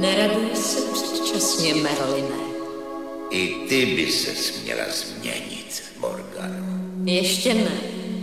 Neraduj se předčasně, Merline. I ty by ses měla změnit, Morgano. Ještě ne.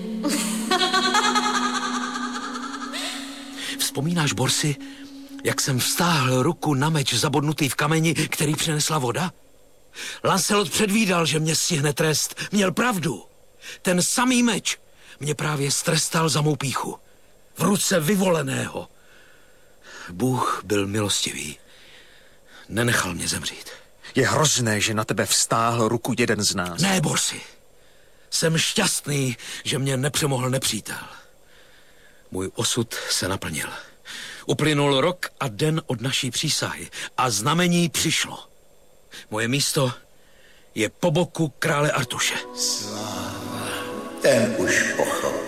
Vzpomínáš, Borsi, jak jsem vztáhl ruku na meč zabodnutý v kameni, který přinesla voda? Lancelot předvídal, že mě stihne trest. Měl pravdu. Ten samý meč mě právě strestal za mou pýchu. V ruce vyvoleného. Bůh byl milostivý. Nenechal mě zemřít. Je hrozné, že na tebe vztáhl ruku jeden z nás. Ne, Borsi. Jsem šťastný, že mě nepřemohl nepřítel. Můj osud se naplnil. Uplynul rok a den od naší přísahy a znamení přišlo. Moje místo je po boku krále Artuše. Sláva, ten už pochopil.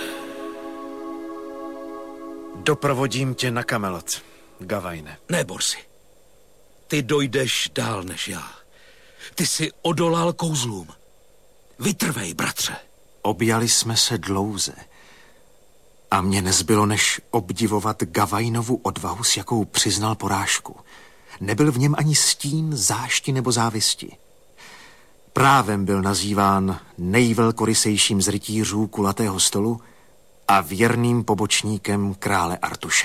Doprovodím tě na Kamelot, Gavajne. Ne, Borsi. Ty dojdeš dál než já. Ty jsi odolal kouzlům. Vytrvej, bratře. Objali jsme se dlouze. A mně nezbylo, než obdivovat Gavajnovu odvahu, s jakou přiznal porážku. Nebyl v něm ani stín zášti nebo závisti. Právem byl nazýván nejvelkorysejším z rytířů kulatého stolu a věrným pobočníkem krále Artuše.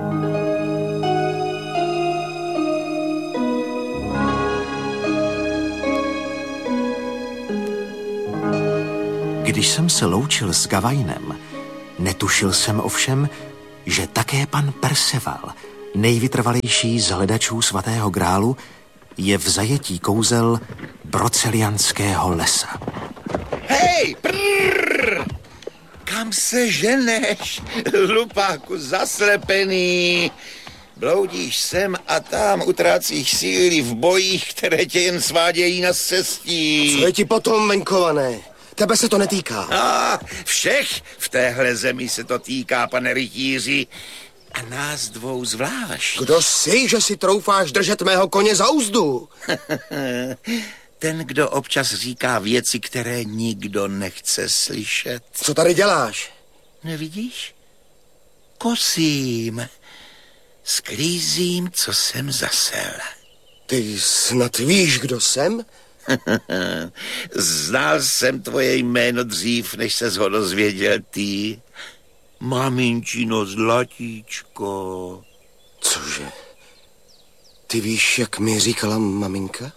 Když jsem se loučil s Gavajnem, netušil jsem ovšem, že také pan Perceval, nejvytrvalejší z hledačů svatého grálu, je v zajetí kouzel Brocelianského lesa. Hej, prrr! Kam se ženeš, hlupáku zaslepený? Bloudíš sem a tam, utrácíš síly v bojích, které tě jen svádějí na cestí. Co je ti potom, venkované? Tebe se to netýká. A všech v téhle zemi se to týká, pane rytíři. A nás dvou zvlášť. Kdo jsi, že si troufáš držet mého koně za uzdu? Ten, kdo občas říká věci, které nikdo nechce slyšet. Co tady děláš? Nevidíš? Kosím. Sklízím, co jsem zasel. Ty snad víš, kdo jsem? Znal jsem tvoje jméno dřív, než ses ho dozvěděl ty. Maminčino zlatíčko. Cože? Ty víš, jak mi říkala maminka?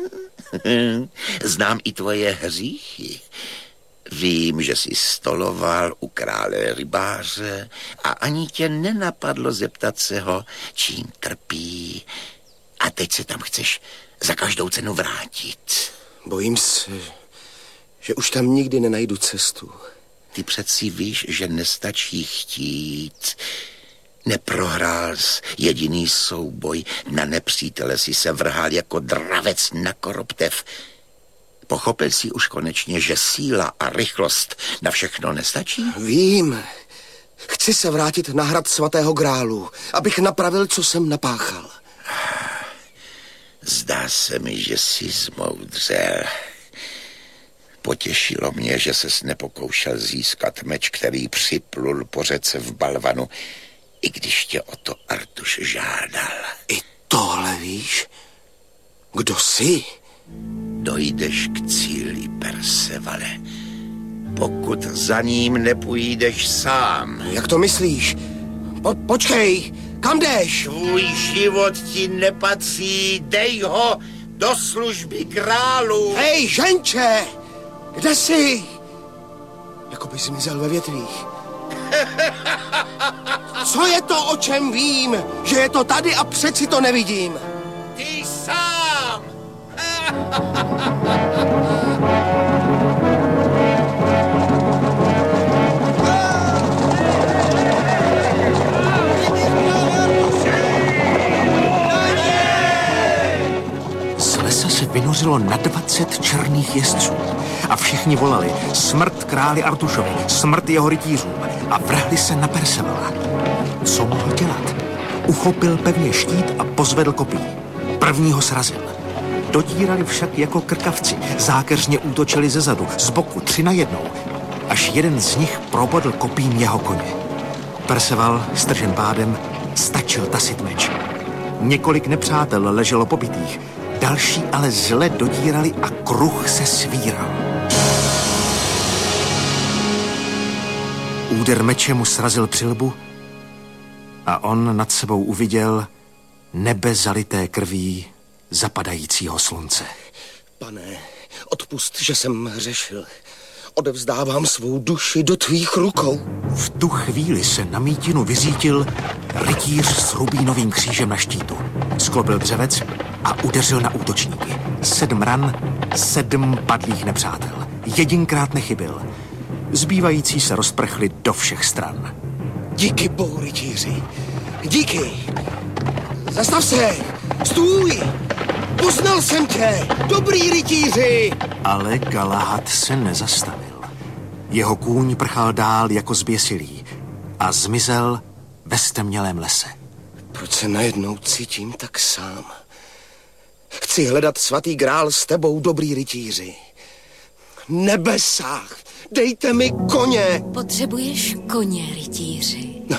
Znám i tvoje hříchy. Vím, že jsi stoloval u krále rybáře a ani tě nenapadlo zeptat se ho, čím trpí. A teď se tam chceš za každou cenu vrátit. Bojím se, že už tam nikdy nenajdu cestu. Ty přeci víš, že nestačí chtít. Neprohrál jsi jediný souboj, na nepřítele si se vrhal jako dravec na koroptev. Pochopil jsi už konečně, že síla a rychlost na všechno nestačí? Vím. Chci se vrátit na hrad svatého grálu, abych napravil, co jsem napáchal. Zdá se mi, že jsi zmoudřel. Potěšilo mě, že ses nepokoušel získat meč, který připlul po řece v balvanu, i když tě o to Artuš žádal. I tohle víš? Kdo jsi? Dojdeš k cíli, Percevale, pokud za ním nepůjdeš sám. Jak to myslíš? Počkej, kam jdeš? Tvůj život ti nepatří, dej ho do služby králu. Hej, ženče! Kde jsi? Jako by zmizel ve větvích. Co je to, o čem vím? Že je to tady a přeci to nevidím. Ty sám! Z lesa se vynořilo na 20 černých jezdců a všichni volali smrt králi Artušovi, smrt jeho rytířům a vrhli se na Percevala. Co mohl dělat? Uchopil pevně štít a pozvedl kopí. První ho srazil. Dodírali však jako krkavci, zákeřně útočili zezadu, z boku, 3 na 1, až jeden z nich probodl kopím jeho koně. Perceval, stržen pádem, stačil tasit meč. Několik nepřátel leželo pobitých, další ale zle dodírali a kruh se svíral. Úder meče mu srazil přilbu a on nad sebou uviděl nebe zalité krví zapadajícího slunce. Pane, odpusť, že jsem hřešil. Odevzdávám svou duši do tvých rukou. V tu chvíli se na mítinu vyřítil rytíř s rubínovým křížem na štítu. Sklopil dřevec a udeřil na útočníky. 7 ran, 7 padlých nepřátel. Jedinkrát nechybil. Zbývající se rozprchli do všech stran. Díky bohu, rytíři. Díky. Zastav se. Stůj. Poznal jsem tě. Dobrý rytíři. Ale Galahad se nezastavil. Jeho kůň prchal dál jako zběsilý a zmizel ve stemnělém lese. Proč se najednou cítím tak sám? Chci hledat svatý grál s tebou, dobrý rytíři. Nebesách, dejte mi koně. Potřebuješ koně, rytíři. No,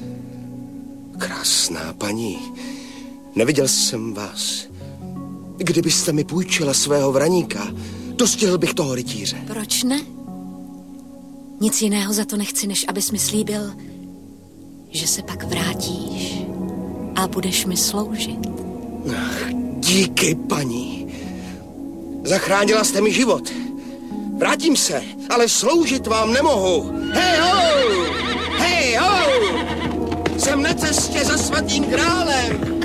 krásná paní, neviděl jsem vás. Kdybyste mi půjčila svého vraníka, dostihl bych toho rytíře. Proč ne? Nic jiného za to nechci, než abys mi slíbil, že se pak vrátíš a budeš mi sloužit. Ach, díky, paní. Zachránila jste mi život. Vrátím se, ale sloužit vám nemohu. Hej ho! Hej ho! Jsem na cestě za svatým králem.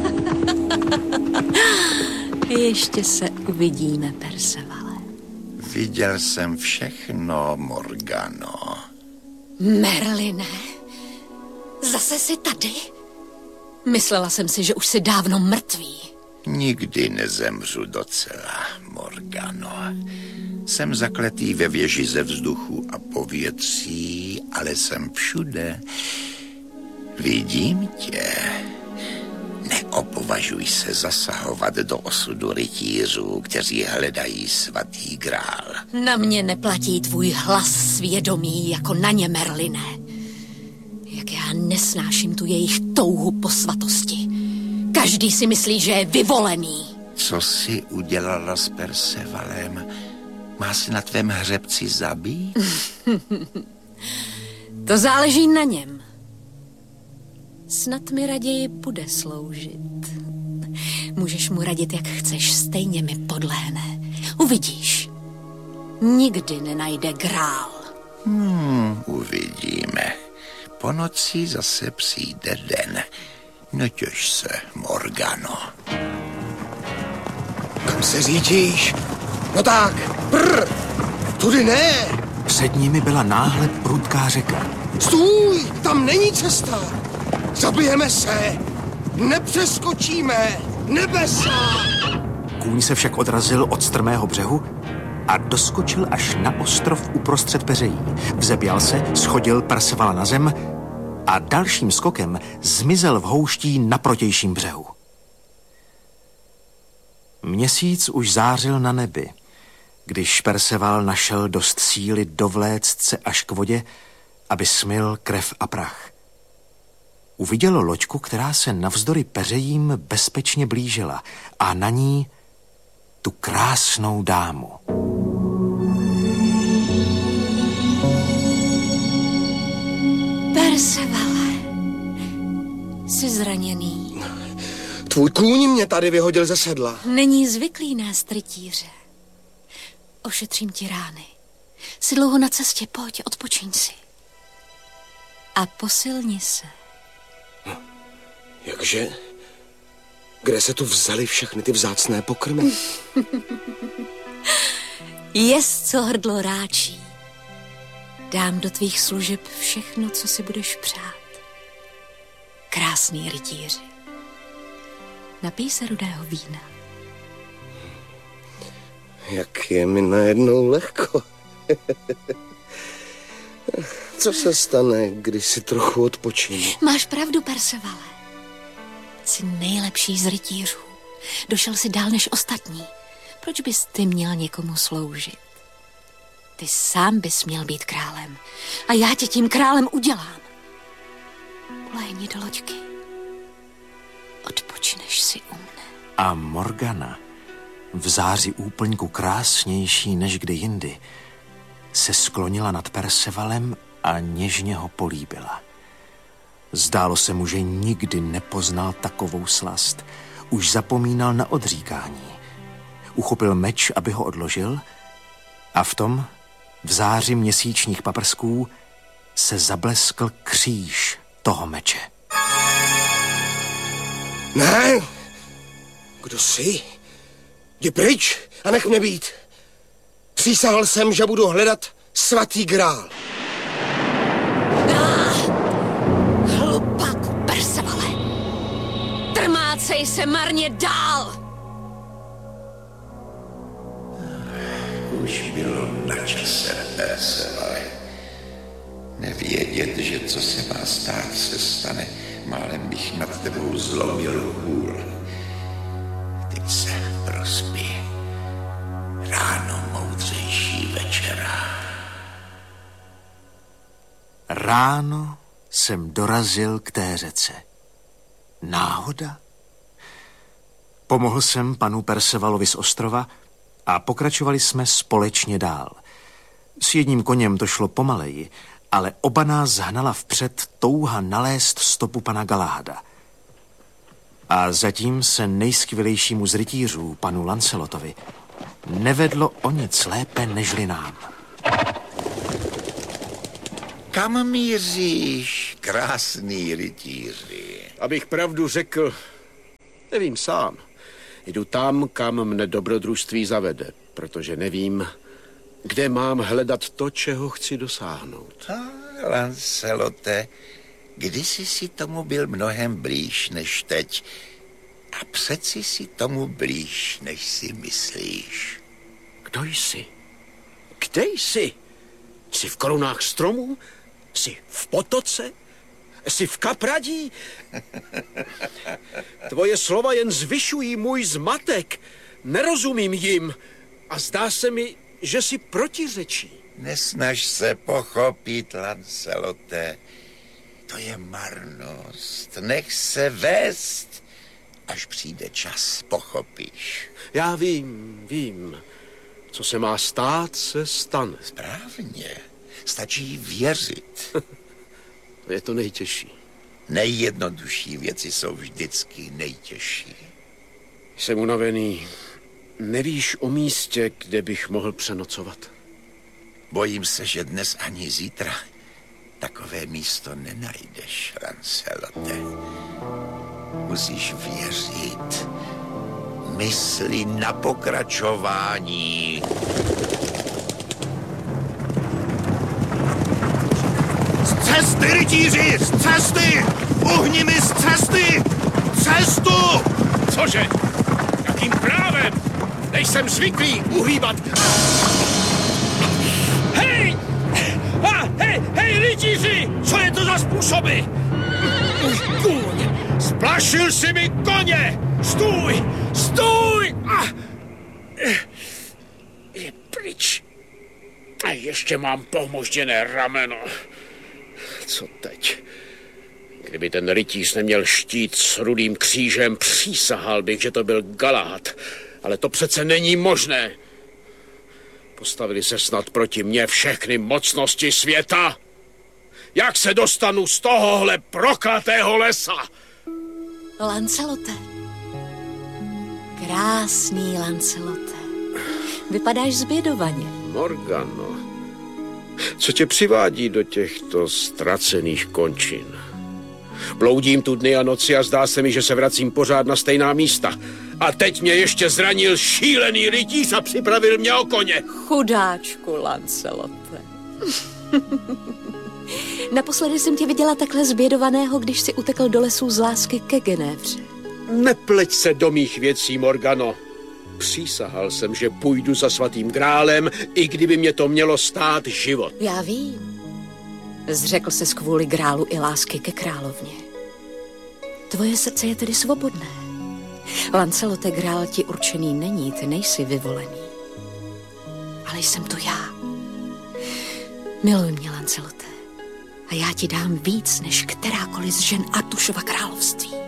Ještě se uvidíme, Percevale. Viděl jsem všechno, Morgano. Merline, zase jsi tady? Myslela jsem si, že už jsi dávno mrtvý. Nikdy nezemřu docela, Morgano. Jsem zakletý ve věži ze vzduchu a povětří, ale jsem všude. Vidím tě. Neopovažuj se zasahovat do osudu rytířů, kteří hledají svatý grál. Na mě neplatí tvůj hlas svědomí jako na ně, Merline. Jak já nesnáším tu jejich touhu po svatosti. Každý si myslí, že je vyvolený. Co jsi udělala s Percevalem? Má se na tvém hřebci zabít? To záleží na něm. Snad mi raději bude sloužit. Můžeš mu radit, jak chceš, stejně mi podlehne. Uvidíš. Nikdy nenajde grál. Uvidíme. Po noci zase přijde den. Netěš se, Morgano. Kam se řídíš? No tak, tudy ne. Před nimi byla náhle prudká řeka. Stůj, tam není cesta. Zabijeme se. Nepřeskočíme. Nebesa. Kůň se však odrazil od strmého břehu a doskočil až na ostrov uprostřed peřejí. Vzeběl se, schodil Percevala na zem a dalším skokem zmizel v houští na protějším břehu. Měsíc už zářil na nebi, když Perceval našel dost síly dovléct se až k vodě, aby smyl krev a prach. Uviděl loďku, která se navzdory peřejím bezpečně blížila a na ní tu krásnou dámu. Percevale, jsi zraněný. Tvůj kůň mě tady vyhodil ze sedla. Není zvyklý nést rytíře. Ošetřím ti rány. Jsi dlouho na cestě, pojď, odpočiň si. A posilni se. Jakže? Kde se tu vzaly všechny ty vzácné pokrmy? Jest, co hrdlo ráčí. Dám do tvých služeb všechno, co si budeš přát. Krásný rytíři. Napij se rudého vína. Jak je mi najednou lehko. Co se stane, když si trochu odpočinu? Máš pravdu, Percevale. Jsi nejlepší z rytířů. Došel si dál než ostatní. Proč bys ty měl někomu sloužit? Ty sám bys měl být králem. A já tě tím králem udělám. Lehni do loďky. Odpočni. počineš si u mne. A Morgana, v záři úplňku krásnější než kdy jindy, se sklonila nad Percevalem a něžně ho políbila. Zdálo se mu, že nikdy nepoznal takovou slast. Už zapomínal na odříkání. Uchopil meč, aby ho odložil, a v tom, v záři měsíčních paprsků, se zableskl kříž toho meče. Ne! Kdo jsi? Jdi pryč a nech mě být. Přísahal jsem, že budu hledat svatý grál. Hlupaku Percevale! Trmácej se marně dál! Už bylo na čase, Percevale. Nevědět, že co se má stát, se stane. Málem bych nad tebou zlomil hůl. Teď se prospí. Ráno moudřejší večera. Ráno jsem dorazil k té řece. Náhoda? Pomohl jsem panu Percevalovi z ostrova a pokračovali jsme společně dál. S jedním koněm to šlo pomaleji, ale oba nás hnala vpřed touha nalézt stopu pana Galahada. A zatím se nejskvělejšímu z rytířů, panu Lancelotovi, nevedlo o nic lépe nežli nám. Kam míříš, krásný rytíři? Abych pravdu řekl, nevím sám. Jdu tam, kam mne dobrodružství zavede, protože nevím, kde mám hledat to, čeho chci dosáhnout. Lancelote, kdysi si tomu byl mnohem blíž než teď. A přeci si tomu blíž, než si myslíš. Kdo jsi? Kde jsi? Jsi v korunách stromů? Jsi v potoce? Jsi v kapradí? Tvoje slova jen zvyšují můj zmatek. Nerozumím jim a zdá se mi, že si protiřečí. Nesnaž se pochopit, Lancelote. To je marnost. Nech se vést. Až přijde čas, pochopíš. Já vím. Co se má stát, se stane. Správně. Stačí věřit. To je to nejtěžší. Nejjednodušší věci jsou vždycky nejtěžší. Jsem unavený. Nevíš o místě, kde bych mohl přenocovat? Bojím se, že dnes ani zítra takové místo nenajdeš, Lancelote. Musíš věřit. Mysli na pokračování. Z cesty, rytíři! Z cesty! Uhni mi z cesty! Cestu! Cože? Jakým právem? Nejsem zvyklý uhýbat. Hej! Hej, rytíři! Co je to za způsoby? Kůň! Splašil si mi koně! Stůj! Je pryč. A ještě mám pohmožděné rameno. Co teď? Kdyby ten rytíř neměl štít s rudým křížem, přísahal bych, že to byl Galahad. Ale to přece není možné. Postavili se snad proti mně všechny mocnosti světa. Jak se dostanu z tohohle prokletého lesa? Lancelote. Krásný Lancelote. Vypadáš zbědovaně. Morgano, co tě přivádí do těchto ztracených končin? Bloudím tu dny a noci a zdá se mi, že se vracím pořád na stejná místa. A teď mě ještě zranil šílený rytíř a připravil mě o koně. Chudáčku, Lancelote. Naposledy jsem tě viděla takhle zbědovaného, když jsi utekl do lesů z lásky ke Genévře. Nepleť se do mých věcí, Morgano. Přísahal jsem, že půjdu za svatým grálem, i kdyby mě to mělo stát život. Já vím. Zřekl ses kvůli grálu i lásky ke královně. Tvoje srdce je tedy svobodné. Lancelote, grál ti určený není, ty nejsi vyvolený. Ale jsem to já. Miluj mě, Lancelote. A já ti dám víc, než kterákoliv z žen Artušova království.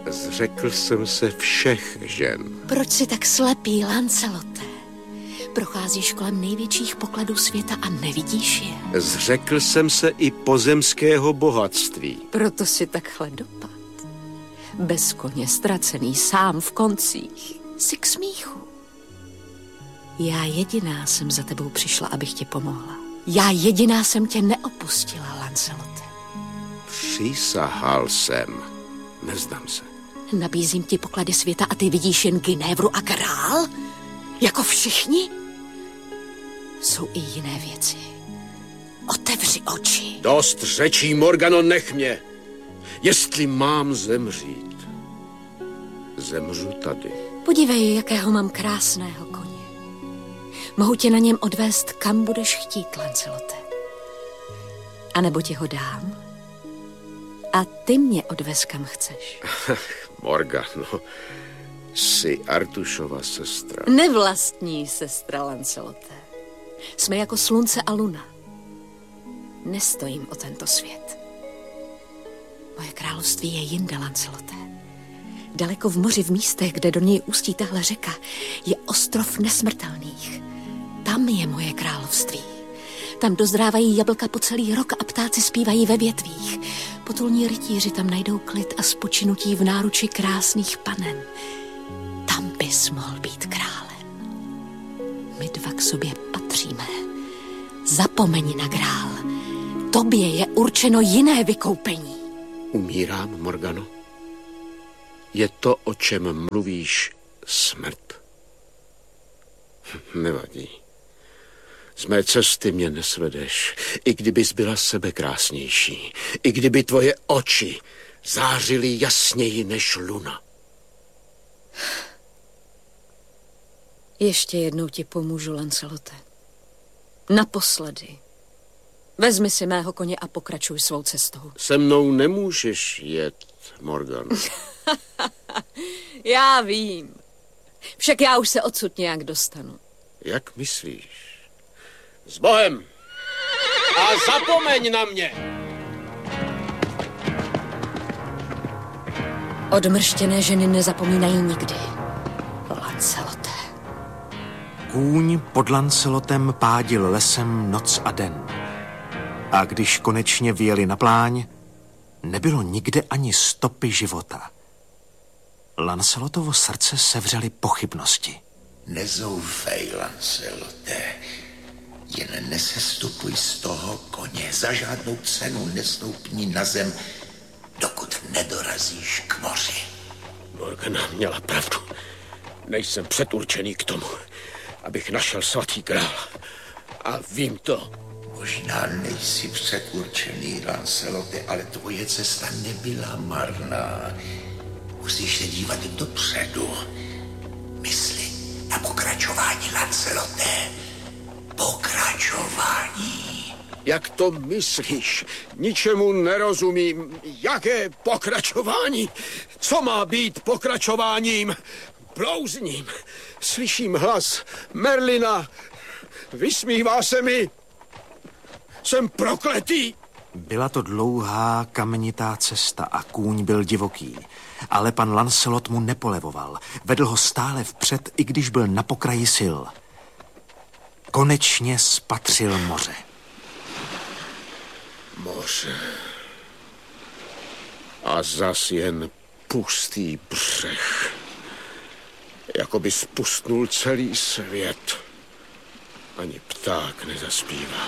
Zřekl jsem se všech žen. Proč jsi tak slepý, Lancelote? Procházíš kolem největších pokladů světa a nevidíš je. Zřekl jsem se i pozemského bohatství. Proto si takhle dopad. Bez koně ztracený, sám v koncích. Jsi k smíchu. Já jediná jsem za tebou přišla, abych ti pomohla. Já jediná jsem tě neopustila, Lancelote. Přísahal jsem. Nezdám se. Nabízím ti poklady světa a ty vidíš jen Gynévru a Grál? Jako všichni? Jsou i jiné věci. Otevři oči. Dost řečí, Morgano, nech mě. Jestli mám zemřít, zemřu tady. Podívej, jakého mám krásného koně. Mohu tě na něm odvést, kam budeš chtít, Lancelote. A nebo ti ho dám a ty mě odvez, kam chceš. Morgano, jsi Artušova sestra. Nevlastní sestra, Lancelote. Jsme jako slunce a luna. Nestojím o tento svět. Moje království je jinde, Lancelote. Daleko v moři, v místech, kde do něj ústí tahle řeka, je ostrov nesmrtelných. Tam je moje království. Tam dozrávají jablka po celý rok a ptáci zpívají ve větvích. Potulní rytíři tam najdou klid a spočinutí v náruči krásných panen. Tam bys mohl být králem. My dva k sobě patříme. Zapomeň na Grál. Tobě je určeno jiné vykoupení. Umírám, Morgano? Je to, o čem mluvíš, smrt? Nevadí. Z mé cesty mě nesvedeš, i kdybys byla sebekrásnější, i kdyby tvoje oči zářily jasněji než luna. Ještě jednou ti pomůžu, Lancelote. Naposledy. Vezmi si mého koně a pokračuj svou cestou. Se mnou nemůžeš jet, Morgano. Já vím. Však já už se odsud nějak dostanu. Jak myslíš? S Bohem! A zapomeň na mě! Odmrštěné ženy nezapomínají nikdy. Lancelote. Kůň pod Lancelotem pádil lesem noc a den. A když konečně vyjeli na pláň, nebylo nikde ani stopy života. Lancelotovo srdce sevřely pochybnosti. Nezoufej, Lancelote. Jen nesestupuj z toho koně. Za žádnou cenu nestoupni na zem, dokud nedorazíš k moři. Morgana měla pravdu. Nejsem předurčený k tomu, abych našel svatý Grál. A vím to. Možná nejsi předurčený, Lancelote, ale tvoje cesta nebyla marná. Musíš se dívat dopředu. Mysli na pokračování, Lancelote. Pokračování. Jak to myslíš? Ničemu nerozumím. Jaké pokračování? Co má být pokračováním? Blouzním. Slyším hlas Merlina. Vysmívá se mi. Jsem prokletý. Byla to dlouhá kamenitá cesta a kůň byl divoký. Ale pan Lancelot mu nepolevoval. Vedl ho stále vpřed, i když byl na pokraji sil. Konečně spatřil moře. Moře. A zas jen pustý břeh. Jakoby spustnul celý svět. Ani pták nezaspívá.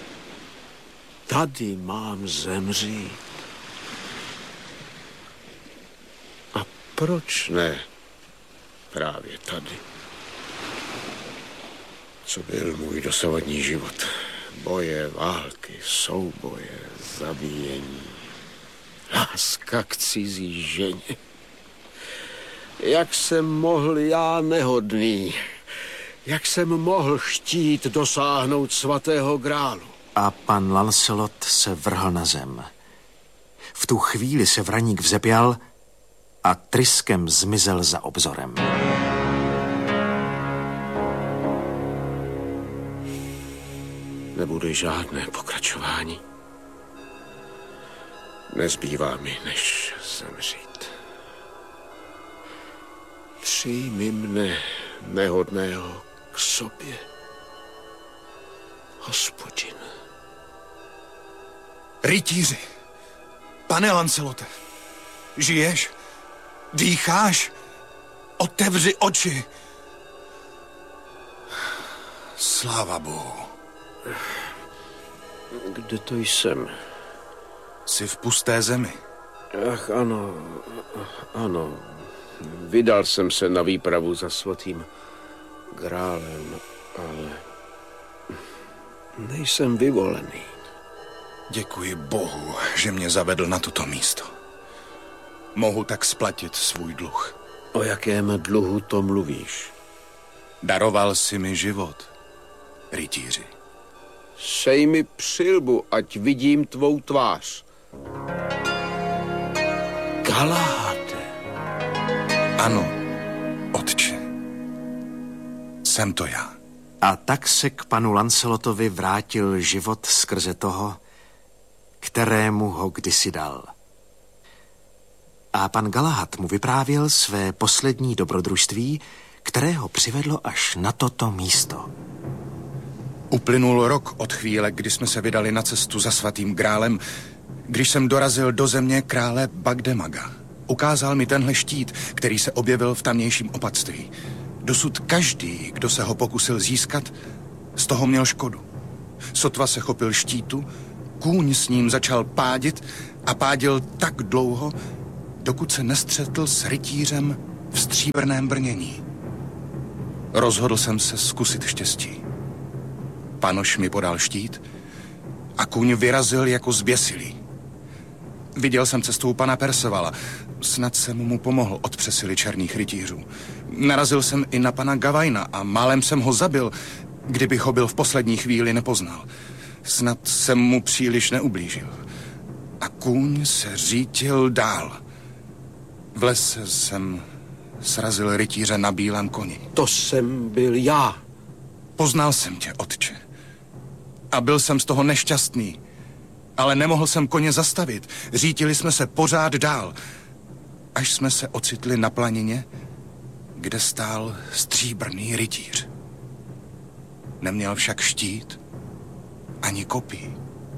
Tady mám zemřít. A proč ne právě tady? Co byl můj dosavadní život? Boje, války, souboje, zabíjení. Láska k cizí ženě. Jak jsem mohl já nehodný? Jak jsem mohl chtít dosáhnout svatého Grálu? A pan Lancelot se vrhl na zem. V tu chvíli se vraník vzepěl a tryskem zmizel za obzorem. Nebude žádné pokračování. Nezbývá mi, než zemřít. Přijmi mne, nehodného, k sobě, Hospodine. Rytíři, pane Lancelote, žiješ? Dýcháš? Otevři oči. Sláva Bohu. Kde to jsem? Jsi v pusté zemi. Ach, ano. Vydal jsem se na výpravu za svatým grálem, ale nejsem vyvolený. Děkuji Bohu, že mě zavedl na toto místo. Mohu tak splatit svůj dluh. O jakém dluhu to mluvíš? Daroval si mi život, rytíři. Sej mi přilbu, ať vidím tvou tvář. Galahade. Ano, otče. Jsem to já. A tak se k panu Lancelotovi vrátil život skrze toho, kterému ho kdysi dal. A pan Galahad mu vyprávěl své poslední dobrodružství, které ho přivedlo až na toto místo. Uplynul rok od chvíle, kdy jsme se vydali na cestu za svatým grálem, když jsem dorazil do země krále Bagdemaga. Ukázal mi tenhle štít, který se objevil v tamnějším opatství. Dosud každý, kdo se ho pokusil získat, z toho měl škodu. Sotva se chopil štítu, kůň s ním začal pádit a pádil tak dlouho, dokud se nestřetl s rytířem v stříbrném brnění. Rozhodl jsem se zkusit štěstí. Panoš mi podal štít a kůň vyrazil jako zběsilý. Viděl jsem cestou pana Percevala. Snad jsem mu pomohl od přesily černých rytířů. Narazil jsem i na pana Gavajna a málem jsem ho zabil, kdybych ho byl v poslední chvíli nepoznal. Snad jsem mu příliš neublížil. A kůň se řítil dál. V lese jsem srazil rytíře na bílém koni. To jsem byl já. Poznal jsem tě, otče. A byl jsem z toho nešťastný. Ale nemohl jsem koně zastavit. Řítili jsme se pořád dál, až jsme se ocitli na planině, kde stál stříbrný rytíř. Neměl však štít ani kopí.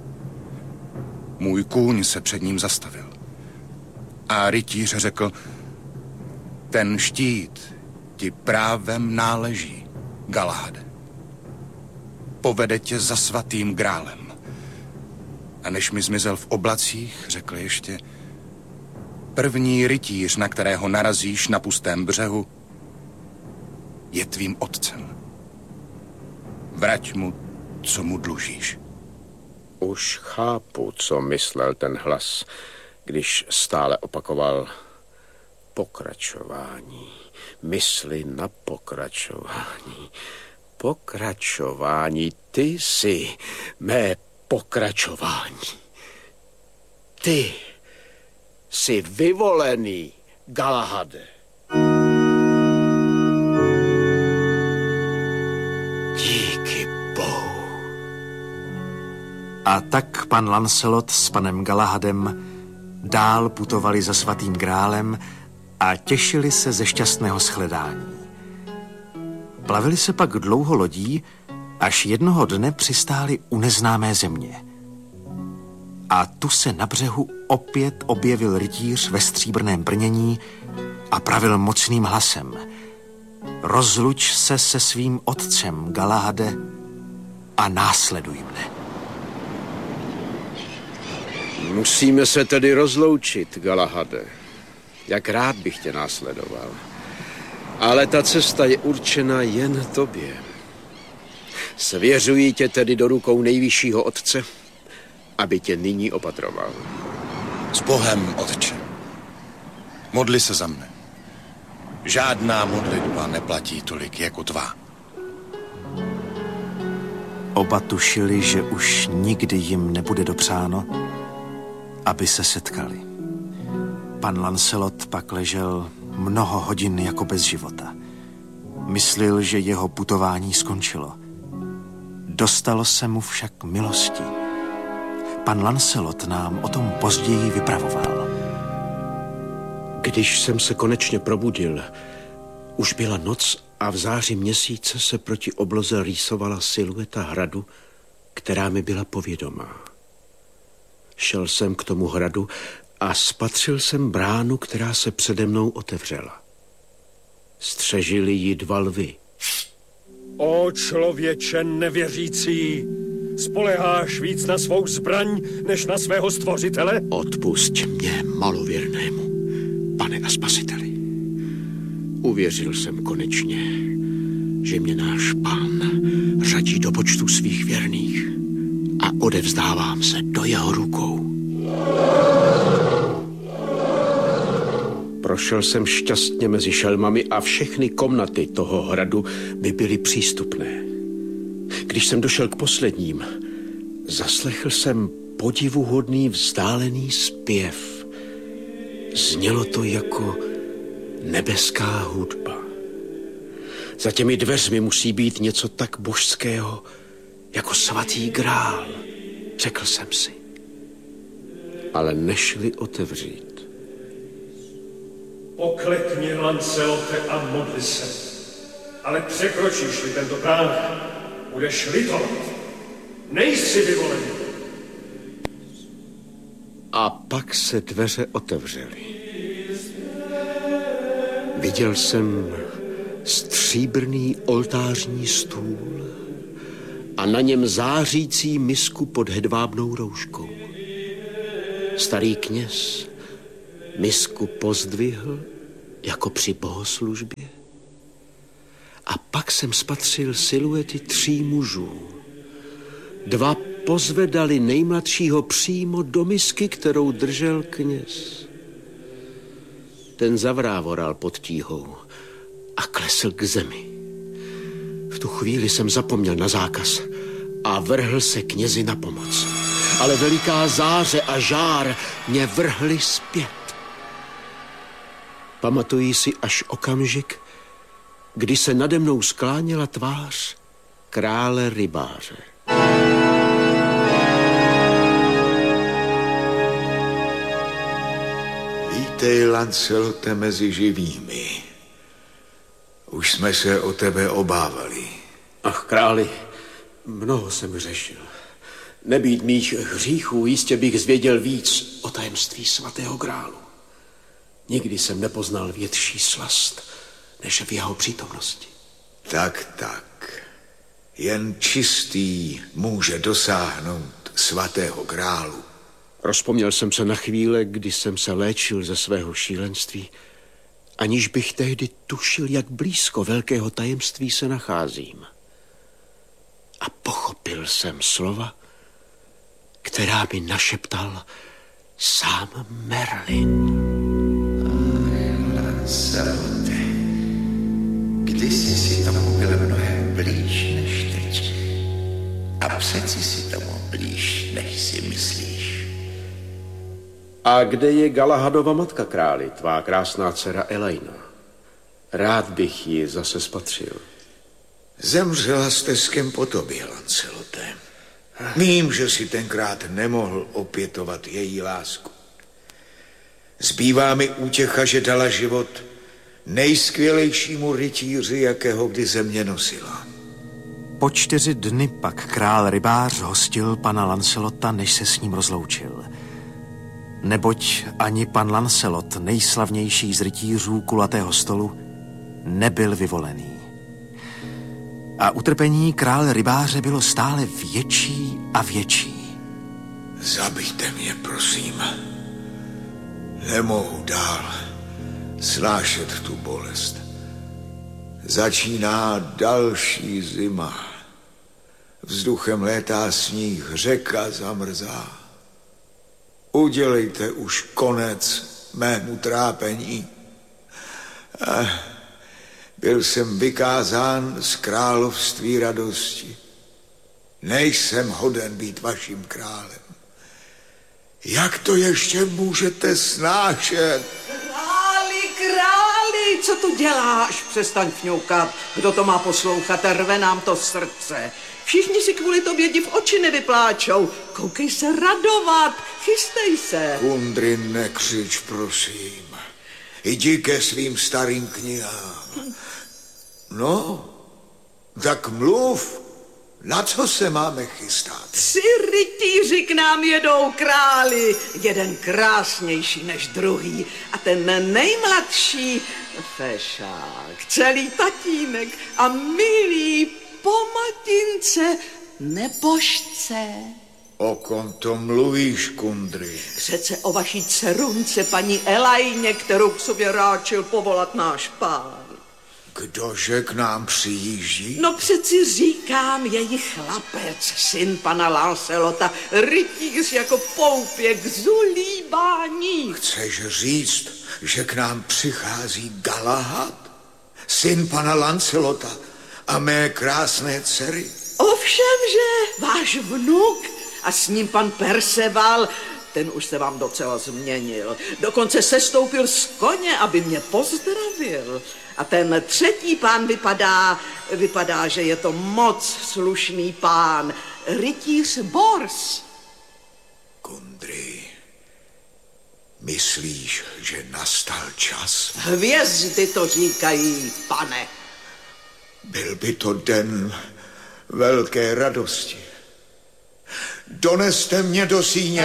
Můj kůň se před ním zastavil. A rytíř řekl, ten štít ti právem náleží, Galahade. Povede tě za svatým grálem. A než mi zmizel v oblacích, řekl ještě, první rytíř, na kterého narazíš na pustém břehu, je tvým otcem. Vrať mu, co mu dlužíš. Už chápu, co myslel ten hlas, když stále opakoval pokračování. Mysli na pokračování. Pokračování, ty jsi mé pokračování. Ty jsi vyvolený, Galahade. Díky Bohu. A tak pan Lancelot s panem Galahadem dál putovali za svatým grálem a těšili se ze šťastného shledání. Plavili se pak dlouho lodí, až jednoho dne přistáli u neznámé země. A tu se na břehu opět objevil rytíř ve stříbrném brnění a pravil mocným hlasem. Rozluč se se svým otcem, Galahade, a následuj mne. Musíme se tedy rozloučit, Galahade. Jak rád bych tě následoval. Ale ta cesta je určena jen tobě. Svěřuji tě tedy do rukou nejvyššího otce, aby tě nyní opatroval. S Bohem, otče. Modli se za mne. Žádná modlitba neplatí tolik jako tvá. Oba tušili, že už nikdy jim nebude dopřáno, aby se setkali. Pan Lancelot pak ležel mnoho hodin jako bez života. Myslil, že jeho putování skončilo. Dostalo se mu však milosti. Pan Lancelot nám o tom později vypravoval. Když jsem se konečně probudil, Už byla noc a v záři měsíce se proti obloze rýsovala silueta hradu, která mi byla povědomá. Šel jsem k tomu hradu a spatřil jsem bránu, která se přede mnou otevřela. Střežili ji 2 lvy. O člověče nevěřící, spoléháš víc na svou zbraň, než na svého stvořitele? Odpusť mě, malověrnému, pane a spasiteli. Uvěřil jsem konečně, že mě náš Pán řadí do počtu svých věrných a odevzdávám se do jeho rukou. Prošel jsem šťastně mezi šelmami a všechny komnaty toho hradu by byly přístupné. Když jsem došel k posledním, zaslechl jsem podivuhodný vzdálený zpěv. Znělo to jako nebeská hudba. Za těmi dveřmi musí být něco tak božského, jako svatý grál, řekl jsem si. Ale nešli otevřít. Poklekni, Lancelote, a modli se. Ale překročíš-li tento práh, budeš litovat. Nejsi vyvolený. A pak se dveře otevřely. Viděl jsem stříbrný oltářní stůl a na něm zářící misku pod hedvábnou rouškou. Starý kněz misku pozdvihl jako při bohoslužbě. A pak jsem spatřil siluety 3 mužů. 2 pozvedali nejmladšího přímo do misky, kterou držel kněz. Ten zavrávoral pod tíhou a klesl k zemi. V tu chvíli jsem zapomněl na zákaz a vrhl se knězi na pomoc. Ale veliká záře a žár mě vrhly zpět. Pamatuji si až okamžik, kdy se nade mnou skláněla tvář krále rybáře. Vítej, Lancelote, mezi živými. Už jsme se o tebe obávali. Ach, králi, mnoho jsem řešil. Nebýt mých hříchů, jistě bych zvěděl víc o tajemství svatého grálu. Nikdy jsem nepoznal větší slast, než v jeho přítomnosti. Tak. Jen čistý může dosáhnout svatého grálu. Rozpomněl jsem se na chvíle, kdy jsem se léčil ze svého šílenství, aniž bych tehdy tušil, jak blízko velkého tajemství se nacházím. A pochopil jsem slova, která mi našeptal sám Merlin. Lancelote, kdysi si tomu byl mnohem blíž než teď. A přeci si tomu blíž, než si myslíš. A kde je Galahadova matka, králi, tvá krásná dcera Elaina? Rád bych ji zase spatřil. Zemřela s teskem po tobě, Lancelote. Vím, že si tenkrát nemohl opětovat její lásku. Zbývá mi útěcha, že dala život nejskvělejšímu rytíři, jakého kdy země nosila. Po 4 dny pak král rybář hostil pana Lancelota, než se s ním rozloučil. Neboť ani pan Lancelot, nejslavnější z rytířů kulatého stolu, nebyl vyvolený. A utrpení krále rybáře bylo stále větší a větší. Zabijte mě, prosím. Nemohu dál snášet tu bolest. Začíná další zima. Vzduchem létá sníh, řeka zamrzá. Udělejte už konec mému trápení. Byl jsem vykázán z království radosti. Nejsem hoden být vaším králem. Jak to ještě můžete snášet? Králi, co tu děláš? Přestaň fňoukat. Kdo to má poslouchat? Rve nám to srdce. Všichni si kvůli tobě div oči nevypláčou. Koukej se radovat, chystej se. Kundrin, nekřič, prosím. Jdi ke svým starým knihám. No, tak mluv. Na co se máme chystat? 3 rytíři k nám jedou, králi. Jeden krásnější než druhý. A ten nejmladší, fešák, celý tatínek a milý po matince nebožce. O kom to mluvíš, kundry? Přece o vaší dcerunce, paní Elajně, kterou k sobě ráčil povolat náš pán. Kdože k nám přijíždí? No přeci říkám, její chlapec, syn pana Lancelota, rytíř jako poupěk z ulíbání. Chceš říct, že k nám přichází Galahad, syn pana Lancelota a mé krásné dcery? Ovšemže, váš vnuk a s ním pan Perceval, ten už se vám docela změnil. Dokonce sestoupil z koně, aby mě pozdravil. A ten třetí pán vypadá, že je to moc slušný pán. Rytíř Bors. Kundry, myslíš, že nastal čas? Hvězdy to říkají, pane. Byl by to den velké radosti. Doneste mě do síně.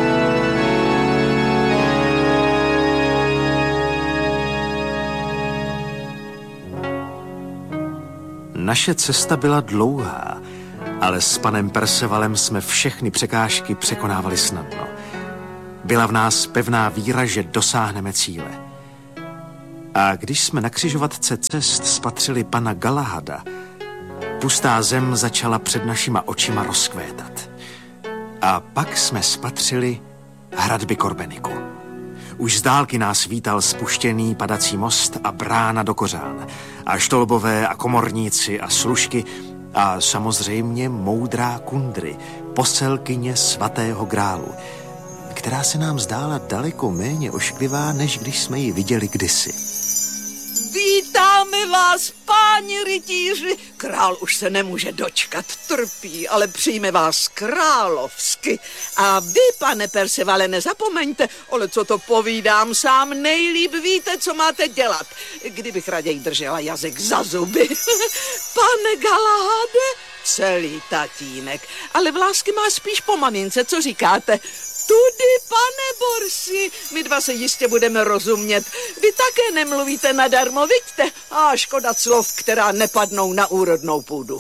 Naše cesta byla dlouhá, ale s panem Percevalem jsme všechny překážky překonávali snadno. Byla v nás pevná víra, že dosáhneme cíle. A když jsme na křižovatce cest spatřili pana Galahada, pustá zem začala před našima očima rozkvétat. A pak jsme spatřili hradby Korbeniku. Už z dálky nás vítal spuštěný padací most a brána do Kořán. A štolbové a komorníci a služky a samozřejmě moudrá Kundry, poselkyně svatého grálu, která se nám zdála daleko méně ošklivá, než když jsme ji viděli kdysi. Vítáme vás, páni rytíři. Král už se nemůže dočkat, trpí, ale přijme vás královsky. A vy, pane Percevale, nezapomeňte, ale co to povídám, sám nejlíp víte, co máte dělat. Kdybych raději držela jazyk za zuby. Pane Galahade, celý tatínek, ale vlásky má spíš po mamince, co říkáte? Tudy, pane Borsi, my dva se jistě budeme rozumět. Vy také nemluvíte nadarmo, vidíte? A škoda slov, která nepadnou na úrodnou půdu.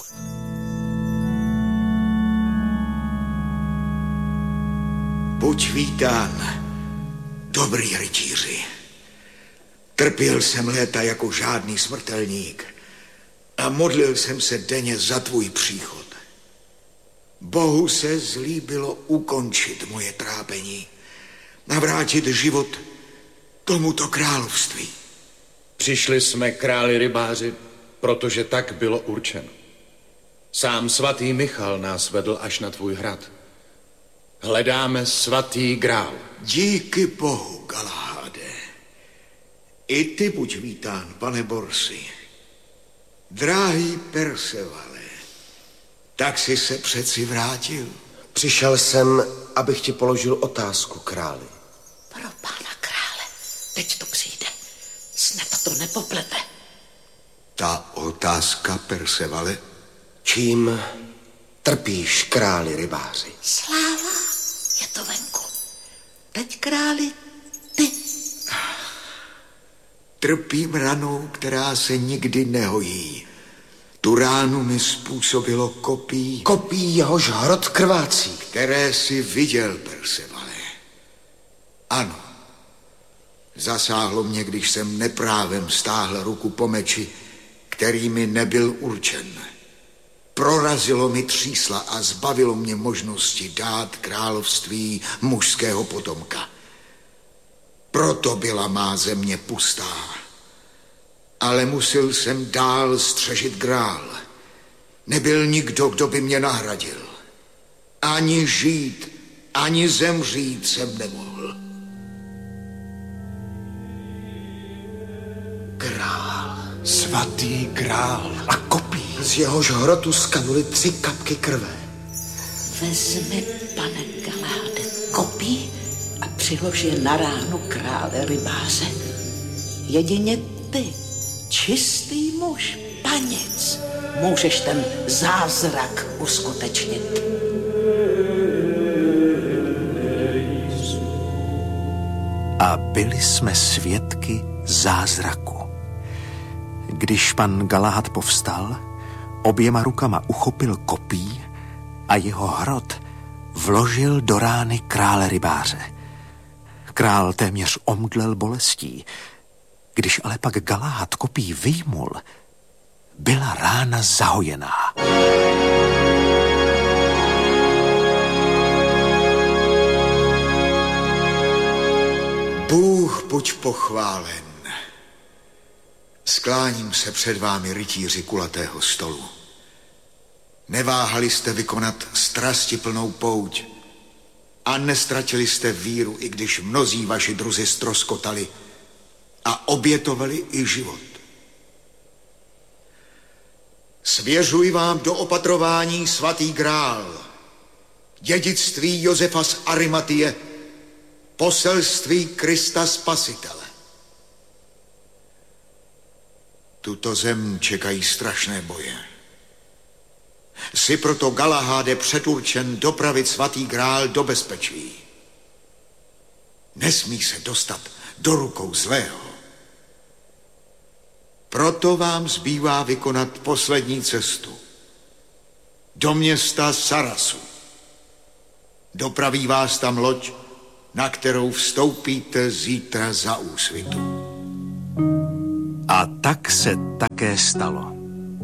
Buď vítán, dobrý rytíři. Trpěl jsem léta jako žádný smrtelník a modlil jsem se denně za tvůj příchod. Bohu se zlíbilo ukončit moje trápení, navrátit život tomuto království. Přišli jsme, králi rybáři, protože tak bylo určeno. Sám svatý Michal nás vedl až na tvůj hrad. Hledáme svatý grál. Díky Bohu, Galahade. I ty buď vítán, pane Borsi. Drahý Percevale, tak jsi se přeci vrátil. Přišel jsem, abych ti položil otázku, králi. Pro pána krále, teď to přijde. Snad to nepoplete. Ta otázka, Percevale? Čím trpíš, králi rybáři? Sláva, je to venku. Teď, králi, ty. Trpím ranou, která se nikdy nehojí. Tu ránu mi způsobilo kopí. Kopí, jehož hrot krvácí. Které jsi viděl, Percevale. Ano. Zasáhlo mě, když jsem neprávem stáhl ruku po meči, který mi nebyl určen. Prorazilo mi třísla a zbavilo mě možnosti dát království mužského potomka. Proto byla má země pustá. Ale musel jsem dál střežit grál. Nebyl nikdo, kdo by mě nahradil. Ani žít, ani zemřít jsem nemohl. Grál. Svatý grál. A kopí. Z jehož hrotu skanuly 3 kapky krve. Vezmi, pane Galahade, kopí a přilož je na ránu krále rybáře. Jedině ty, čistý muž, už, panic, můžeš ten zázrak uskutečnit. A byli jsme svědky zázraku. Když pan Galahad povstal, oběma rukama uchopil kopí a jeho hrot vložil do rány krále rybáře. Král téměř omdlel bolestí. Když ale pak Galahad kopí vyjmul, byla rána zahojená. Bůh buď pochválen. Skláním se před vámi, rytíři kulatého stolu. Neváhali jste vykonat strastiplnou pouť a nestratili jste víru, i když mnozí vaši druzi ztroskotali a obětovali i život. Svěřuji vám do opatrování svatý grál, dědictví Josefa z Arimatie, poselství Krista Spasitele. Tuto zem čekají strašné boje. Jsi proto, Galaháde, předurčen dopravit svatý grál do bezpečí. Nesmí se dostat do rukou zlého. Proto vám zbývá vykonat poslední cestu do města Sarasu. Dopraví vás tam loď, na kterou vstoupíte zítra za úsvitu. A tak se také stalo.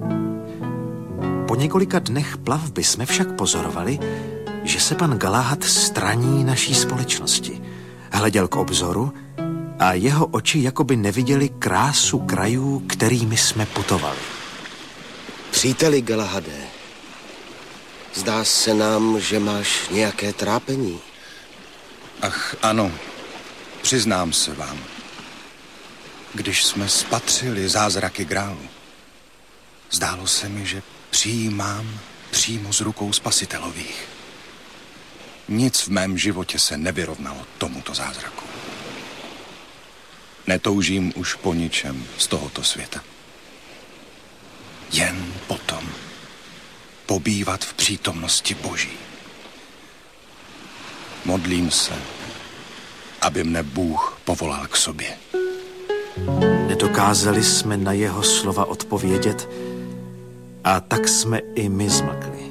Po několika dnech plavby jsme však pozorovali, že se pan Galahad straní naší společnosti. Hleděl k obzoru a jeho oči jakoby neviděli krásu krajů, kterými jsme putovali. Příteli Galahade, zdá se nám, že máš nějaké trápení. Ach, ano, přiznám se vám. Když jsme spatřili zázraky grálu, zdálo se mi, že přijímám přímo z rukou spasitelových. Nic v mém životě se nevyrovnalo tomuto zázraku. Netoužím už po ničem z tohoto světa. Jen potom pobývat v přítomnosti Boží. Modlím se, aby mne Bůh povolal k sobě. Nedokázali jsme na jeho slova odpovědět a tak jsme i my zmlkli.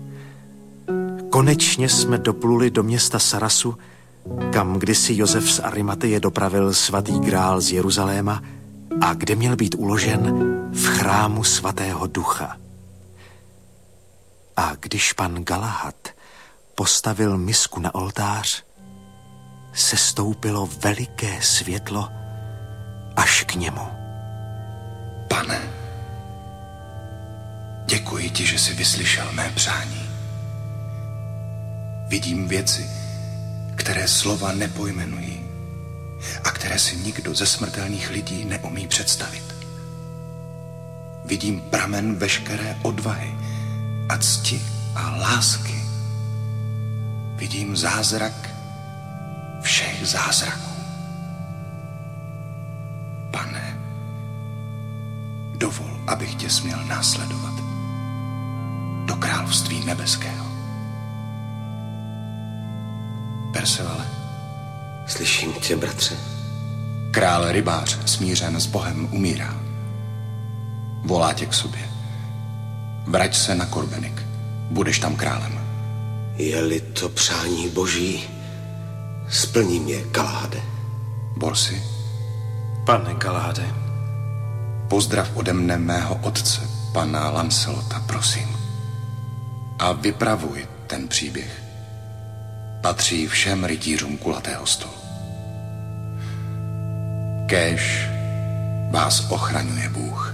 Konečně jsme dopluli do města Sarasu, kam kdysi Josef z Arimateje dopravil svatý grál z Jeruzaléma a kde měl být uložen v chrámu svatého ducha. A když pan Galahad postavil misku na oltář, sestoupilo veliké světlo až k němu. Pane, děkuji ti, že jsi vyslyšel mé přání. Vidím věci, které slova nepojmenují a které si nikdo ze smrtelných lidí neumí představit. Vidím pramen veškeré odvahy a cti a lásky. Vidím zázrak všech zázraků. Pane, dovol, abych tě směl následovat do království nebeského. Percevale. Slyším tě, bratře. Král rybář, smířen s Bohem, umírá. Volá tě k sobě. Vrať se na Korbenik. Budeš tam králem. Je-li to přání Boží, splním je, Galahade. Borsi. Pane Galahade. Pozdrav ode mne mého otce, pana Lancelota, prosím. A vypravuj ten příběh. Patří všem rytířům kulatého stolu. Kéž vás ochraňuje Bůh.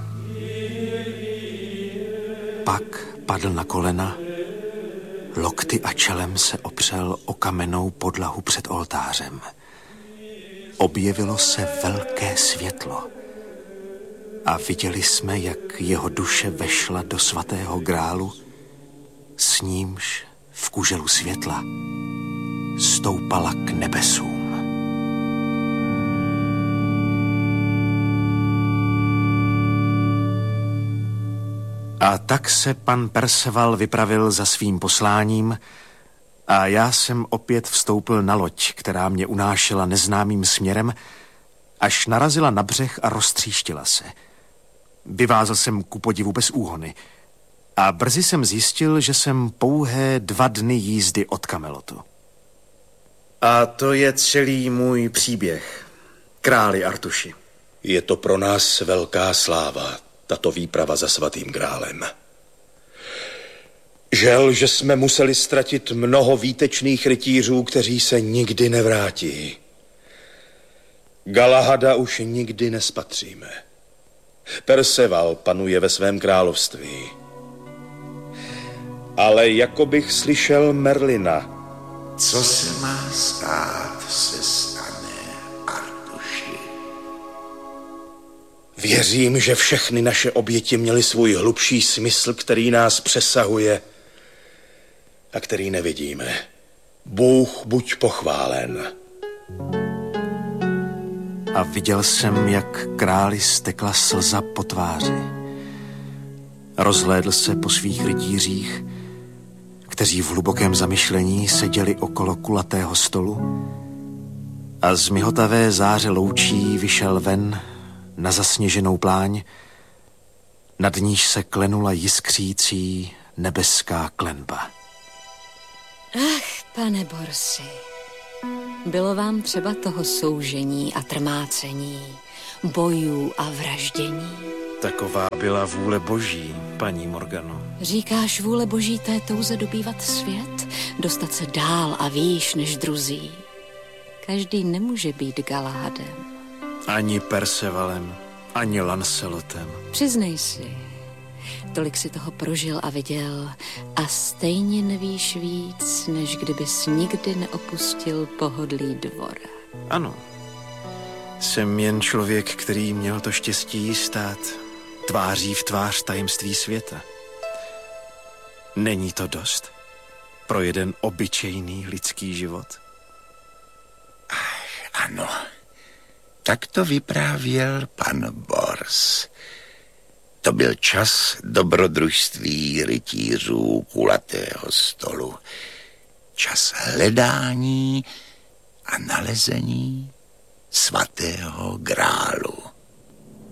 Pak padl na kolena, lokty a čelem se opřel o kamennou podlahu před oltářem. Objevilo se velké světlo a viděli jsme, jak jeho duše vešla do svatého grálu, s nímž v kuželu světla stoupala k nebesům. A tak se pan Perceval vypravil za svým posláním a já jsem opět vstoupil na loď, která mě unášela neznámým směrem, až narazila na břeh a roztříštila se. Vyvázl jsem ku podivu bez úhony a brzy jsem zjistil, že jsem pouhé 2 dny jízdy od Kamelotu. A to je celý můj příběh, králi Artuši. Je to pro nás velká sláva, tato výprava za svatým grálem. Žel, že jsme museli ztratit mnoho výtečných rytířů, kteří se nikdy nevrátí. Galahada už nikdy nespatříme. Perceval panuje ve svém království. Ale jako bych slyšel Merlina. Co se má stát, se stane, Artuši. Věřím, že všechny naše oběti měly svůj hlubší smysl, který nás přesahuje a který nevidíme. Bůh buď pochválen. A viděl jsem, jak králi stekla slza po tváři. Rozhlédl se po svých rytířích, kteří v hlubokém zamyšlení seděli okolo kulatého stolu a z mihotavé záře loučí vyšel ven na zasněženou pláň, nad níž se klenula jiskřící nebeská klenba. Ach, pane Borsi, bylo vám třeba toho soužení a trmácení, bojů a vraždění? Taková byla vůle Boží, paní Morgano. Říkáš vůle Boží té touze dobývat svět, dostat se dál a výš než druzí. Každý nemůže být Galahadem. Ani Percevalem, ani Lancelotem. Přiznej si, tolik si toho prožil a viděl a stejně nevíš víc, než kdybys nikdy neopustil pohodlí dvora. Ano, jsem jen člověk, který měl to štěstí stát tváří v tvář tajemství světa. Není to dost pro jeden obyčejný lidský život? Ano, tak to vyprávěl pan Bors. To byl čas dobrodružství rytířů kulatého stolu. Čas hledání a nalezení svatého grálu.